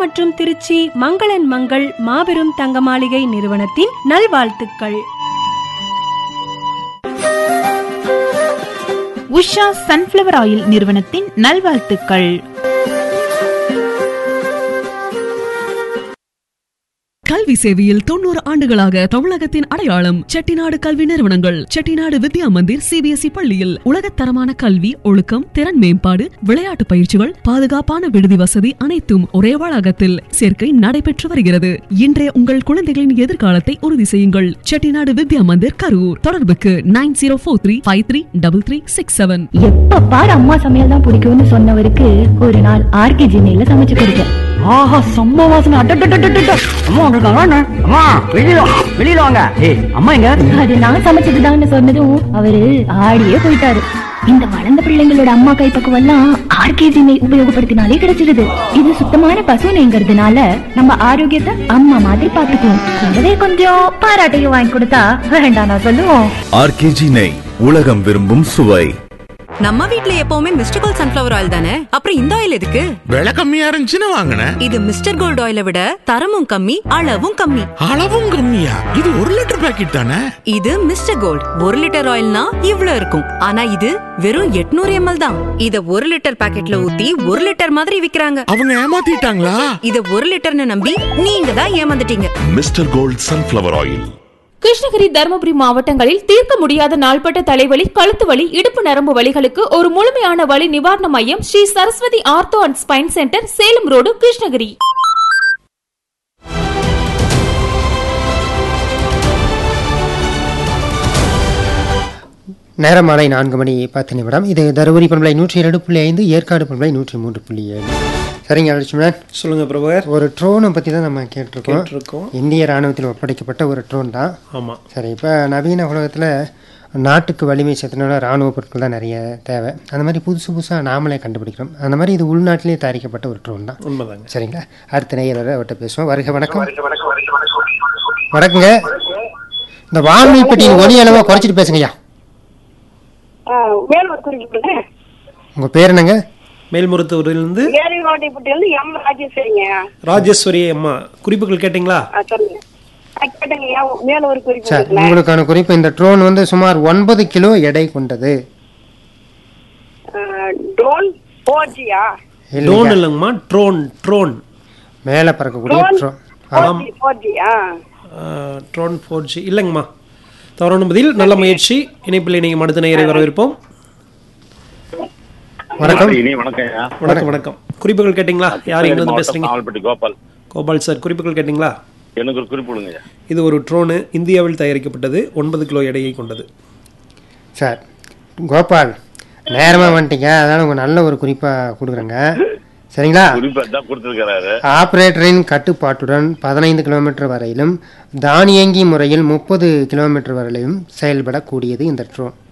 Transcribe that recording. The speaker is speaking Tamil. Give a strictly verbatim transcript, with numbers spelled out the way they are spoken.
மற்றும் திருச்சி மங்களன் மங்கள் மாபெரும் தங்க மாளிகை நிறுவனத்தின் நல்வாழ்த்துக்கள். உஷா சன்ஃபிளவர் ஆயில் நிறுவனத்தின் நல்வாழ்த்துக்கள். கல்வி சேவையில் தொண்ணூறு ஆண்டுகளாக தமிழகத்தின் அடையாளம் செட்டிநாடு கல்வி நிறுவனங்கள். செட்டிநாடு வித்யா மந்திர் சிபிஎஸ்இ பள்ளியில் உலகத்தரமான கல்வி, ஒழுக்கம், திறன் மேம்பாடு, விளையாட்டு பயிற்சிகள், பாதுகாப்பான விடுதி வசதி அனைத்தும் ஒரே வளாகத்தில். சேர்க்கை நடைபெற்று வருகிறது. இன்றைய உங்கள் குழந்தைகளின் எதிர்காலத்தை உறுதி செய்யுங்கள். செட்டிநாடு வித்யா மந்திர், கரூர். தொடர்புக்கு nine zero four three five three double three six seven. எப்ப பாரு அம்மா சமையல் தான் பிடிக்கும்னு சொன்னவருக்கு ஒரு நாள் ஆர்கே ஜினையில சமைச்சு கொடுத்தேன். ஆஹா, செம்ம வாசனை. அம்மா அம்மா வெளியில வெளியில வாங்க. ஏய் அம்மா எங்க? அது நான் சமைச்சதுதான்னு சொன்னதும் அவரு ஆடியே போயிட்டாரு. இந்த வளர்ந்த பிள்ளைங்களோட அம்மா கைப்பக்குவம் எல்லாம் ஆர்கேஜி நெய் உபயோகப்படுத்தினாலே கிடைச்சிருது. இது சுத்தமான பசு நெய்ங்கிறதுனால நம்ம ஆரோக்கியத்தை அம்மா மாதிரி பாத்துக்குவோம். கூடவே கொஞ்சம் பாராட்டையும் வாங்கி கொடுத்தா வேண்டாம் நான் சொல்லுவோம். ஆர்கேஜி நெய், உலகம் விரும்பும் சுவை. நம்ம வீட்ல எப்பவுமே மிஸ்டர் கோல்ட் சன்ஃபிளவர் ஆயில் தானே, அப்புறம் இந்த ஆயில் எதுக்கு? விலை கம்மியா இருந்துச்சுன்னு வாங்கினேன். இது மிஸ்டர் கோல்ட் ஆயிலை விட தரமும் கம்மி, அளவும் கம்மி. அளவும் கம்மியா? இது ஒரு லிட்டர் பாக்கெட் தானே. இது மிஸ்டர் கோல்ட் ஒரு லிட்டர் ஆயில்னா இவ்ளோ இருக்கும். ஆனா இது வெறும் எட்நூறு எம்எல் தான். இத ஒரு லிட்டர் பாக்கெட்ல ஊத்தி ஒரு லிட்டர் மாதிரி விக்கிறாங்க. அவங்க ஏமாத்திட்டாங்களா? இத ஒரு லிட்டர்னு நம்பி நீங்க தான் ஏமாந்துட்டீங்க. Mister gold sunflower oil. Krishnagiri, Dharmapuri மாவட்டங்களில் தீர்க்க முடியாத நாள்பட்ட தலைவலி, கழுத்து வலி, இடுப்பு நரம்பு வலிகளுக்கு ஒரு முழுமையான வலி நிவாரண மையம் Sri Saraswati ortho and spine centre, Salem road, Krishnagiri. நேரம் மாலை நான்கு மணி பத்து நிமிடம். இது தருமபுரி பண்பலை நூற்றி இரண்டு புள்ளி ஐந்து, ஏற்காடு பண்பலை நூற்றி மூன்று புள்ளி ஏழு. சரிங்க லட்சுமணன், சொல்லுங்க பிரபகர். ஒரு ட்ரோனை பற்றி தான் நம்ம கேட்டிருக்கோம். கேட்டிருக்கோம். இந்திய ராணுவத்தில் ஒப்படைக்கப்பட்ட ஒரு ட்ரோன் தான். ஆமாம். சரி, இப்போ நவீன உலகத்தில் நாட்டுக்கு வலிமை சேர்த்தனால ராணுவ பொருட்கள் தான் நிறைய தேவை. அந்த மாதிரி புதுசு புதுசாக நாமளே கண்டுபிடிக்கிறோம். அந்த மாதிரி இது உள்நாட்டிலே தயாரிக்கப்பட்ட ஒரு ட்ரோன் தான். உண்மைதாங்க. சரிங்களா, அடுத்த நேயரோட அவர்கிட்ட பேசுவோம். வருக, வணக்கம். வணக்கங்க. இந்த வானொலி பெட்டியின் ஒலி அளவை குறைச்சிட்டு பேசுங்கய்யா. உங்கள் பேர் என்னங்க? மேல்மருத்தூரிலிருந்து ராஜேஸ்வரி அம்மா. குறிப்புகள் கேட்டீங்களா? சார், உங்களுக்கான குறிப்பு, இந்த ட்ரோன் வந்து சுமார் ஒன்பது கிலோ எடை கொண்டது. ட்ரோன் இல்லைங்கம்மா, ட்ரோன். ட்ரோன் மேலே பறக்கக்கூடிய ட்ரோன். ட்ரோன் ஃபோர் ஜி இல்லைங்கம்மா. தவறான பதில். நல்ல முயற்சி. இணைப்பில் நீங்கள் அடுத்த நேயரை வரவேற்போம். வணக்கம். வணக்கம் வணக்கம். குறிப்புகள் கேட்டீங்களா? யார் இங்க இருந்து பேசுறீங்க? கோபால். கோபால் சார், குறிப்புகள் கேட்டீங்களா? எனக்கு ஒரு குறிப்பு கொடுங்க. இது ஒரு ட்ரோனு, இந்தியாவில் தயாரிக்கப்பட்டது, ஒன்பது கிலோ எடையை கொண்டது. சார் கோபால், நேரமாக வந்துட்டீங்க, அதனால உங்க நல்ல ஒரு குறிப்பாக கொடுக்குறேங்க. சரிங்களா? ஆபரேட்டரின் கட்டுப்பாட்டுடன் பதினைந்து கிலோமீட்டர் வரையிலும் தானியங்கி முறையில் முப்பது கிலோமீட்டர் வரையிலும் செயல்படக்கூடியது இந்த ட்ரோன்.